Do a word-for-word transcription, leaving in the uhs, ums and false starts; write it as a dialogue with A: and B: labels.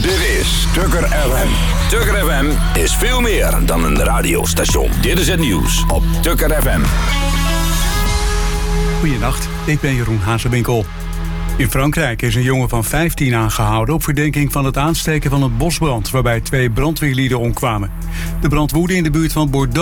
A: Dit is Tukker F M. Tukker F M is veel meer dan een radiostation. Dit is het nieuws op Tukker F M.
B: Goedenacht, ik ben Jeroen Hazewinkel. In Frankrijk is een jongen van vijftien aangehouden op verdenking van het aansteken van een bosbrand, waarbij twee brandweerlieden omkwamen. De brand woedde in de buurt van Bordeaux.